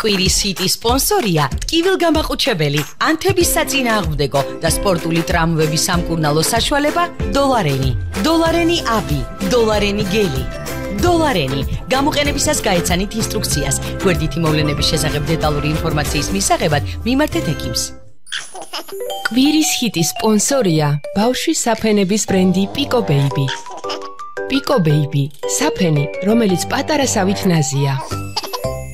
კვირის ჰიტი სპონსორია ტკივილგამაყუჩებელი, ანთების საწინააღმდეგო და სპორტული ტრამვების სამკურნალო საშუალება დოლარენი. დოლარენი აბი, დოლარენი გელი. დოლარენი. გამოყენებისას გაეცანით ინსტრუქციას. გვერდითი მოვლენების შესახებ დეტალური ინფორმაციის მისაღებად მიმართეთ ექიმს. კვირის ჰიტის სპონსორია ბავშვის საფენების ბრენდი Pico Baby. Pico Baby, საფენი, რომელიც პატარა სავით ნაზია.